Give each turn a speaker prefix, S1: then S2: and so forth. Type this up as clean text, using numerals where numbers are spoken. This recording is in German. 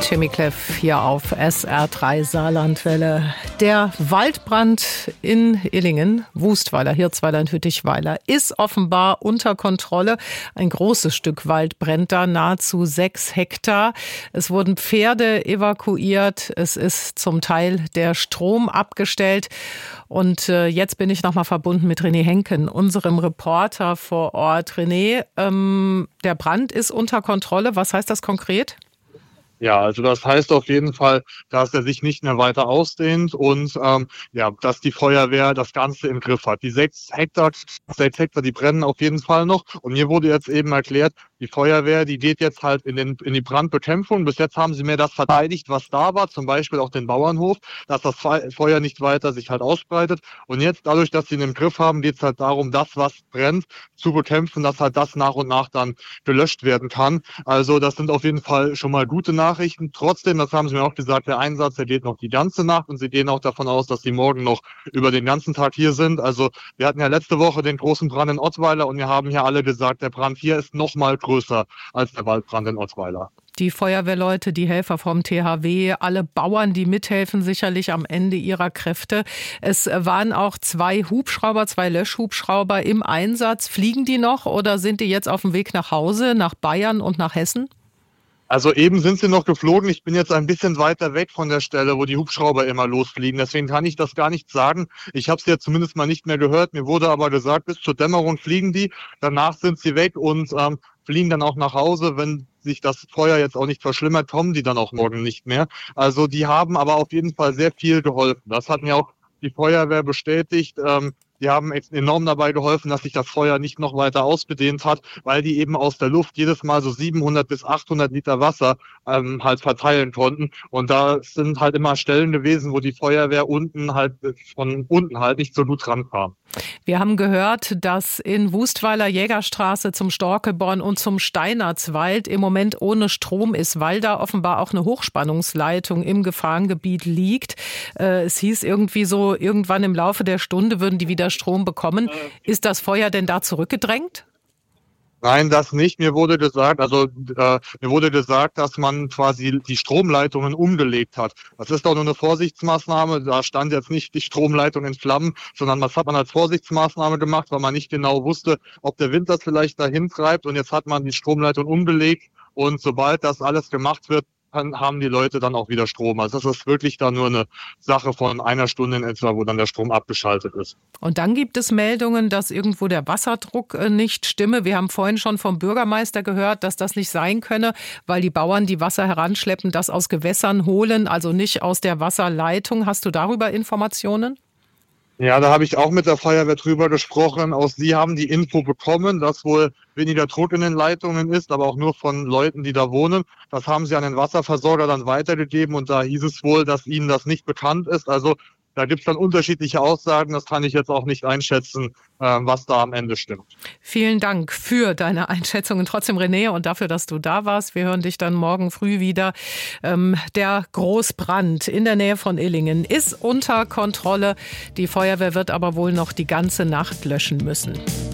S1: Chemikleff hier auf SR3 Saarlandwelle. Der Waldbrand in Illingen, Wustweiler, Hirzweiler und Hüttichweiler ist offenbar unter Kontrolle. Ein großes Stück Wald brennt da, nahezu 6 Hektar. Es wurden Pferde evakuiert. Es ist zum Teil der Strom abgestellt. Und jetzt bin ich nochmal verbunden mit René Henken, unserem Reporter vor Ort. René, der Brand ist unter Kontrolle. Was heißt das konkret?
S2: Ja, also das heißt auf jeden Fall, dass er sich nicht mehr weiter ausdehnt und dass die Feuerwehr das Ganze im Griff hat. Die 6 Hektar, die brennen auf jeden Fall noch. Und mir wurde jetzt eben erklärt, die Feuerwehr, die geht jetzt halt in die Brandbekämpfung. Bis jetzt haben sie mir das verteidigt, was da war, zum Beispiel auch den Bauernhof, dass das Feuer nicht weiter sich halt ausbreitet. Und jetzt, dadurch, dass sie ihn im Griff haben, geht es halt darum, das, was brennt, zu bekämpfen, dass halt das nach und nach dann gelöscht werden kann. Also das sind auf jeden Fall schon mal gute Nachrichten. Trotzdem, das haben sie mir auch gesagt, der Einsatz, der geht noch die ganze Nacht und sie gehen auch davon aus, dass sie morgen noch über den ganzen Tag hier sind. Also wir hatten ja letzte Woche den großen Brand in Ottweiler und wir haben ja alle gesagt, der Brand hier ist noch mal größer als der Waldbrand in Ottweiler.
S1: Die Feuerwehrleute, die Helfer vom THW, alle Bauern, die mithelfen, sicherlich am Ende ihrer Kräfte. Es waren auch 2 Hubschrauber, 2 Löschhubschrauber im Einsatz. Fliegen die noch oder sind die jetzt auf dem Weg nach Hause, nach Bayern und nach Hessen?
S2: Also eben sind sie noch geflogen. Ich bin jetzt ein bisschen weiter weg von der Stelle, wo die Hubschrauber immer losfliegen. Deswegen kann ich das gar nicht sagen. Ich habe es jetzt zumindest mal nicht mehr gehört. Mir wurde aber gesagt, bis zur Dämmerung fliegen die. Danach sind sie weg und fliegen dann auch nach Hause. Wenn sich das Feuer jetzt auch nicht verschlimmert, kommen die dann auch morgen nicht mehr. Also die haben aber auf jeden Fall sehr viel geholfen. Das hat mir auch die Feuerwehr bestätigt. Die haben enorm dabei geholfen, dass sich das Feuer nicht noch weiter ausgedehnt hat, weil die eben aus der Luft jedes Mal so 700 bis 800 Liter Wasser halt verteilen konnten. Und da sind halt immer Stellen gewesen, wo die Feuerwehr von unten nicht so gut rankam.
S1: Wir haben gehört, dass in Wustweiler Jägerstraße zum Storkeborn und zum Steinertswald im Moment ohne Strom ist, weil da offenbar auch eine Hochspannungsleitung im Gefahrengebiet liegt. Es hieß irgendwie so, irgendwann im Laufe der Stunde würden die wieder Strom bekommen. Ist das Feuer denn da zurückgedrängt?
S2: Nein, das nicht. Mir wurde gesagt, dass man quasi die Stromleitungen umgelegt hat. Das ist doch nur eine Vorsichtsmaßnahme. Da stand jetzt nicht die Stromleitung in Flammen, sondern das hat man als Vorsichtsmaßnahme gemacht, weil man nicht genau wusste, ob der Wind das vielleicht dahin treibt. Und jetzt hat man die Stromleitung umgelegt. Und sobald das alles gemacht wird, haben die Leute dann auch wieder Strom. Also das ist wirklich dann nur eine Sache von einer Stunde in etwa, wo dann der Strom abgeschaltet ist.
S1: Und dann gibt es Meldungen, dass irgendwo der Wasserdruck nicht stimme. Wir haben vorhin schon vom Bürgermeister gehört, dass das nicht sein könne, weil die Bauern, die Wasser heranschleppen, das aus Gewässern holen, also nicht aus der Wasserleitung. Hast du darüber Informationen?
S2: Ja, da habe ich auch mit der Feuerwehr drüber gesprochen. Auch sie haben die Info bekommen, dass wohl weniger Druck in den Leitungen ist, aber auch nur von Leuten, die da wohnen. Das haben sie an den Wasserversorger dann weitergegeben und da hieß es wohl, dass ihnen das nicht bekannt ist. Also da gibt es dann unterschiedliche Aussagen. Das kann ich jetzt auch nicht einschätzen, was da am Ende stimmt.
S1: Vielen Dank für deine Einschätzungen trotzdem, René, und dafür, dass du da warst. Wir hören dich dann morgen früh wieder. Der Großbrand in der Nähe von Illingen ist unter Kontrolle. Die Feuerwehr wird aber wohl noch die ganze Nacht löschen müssen.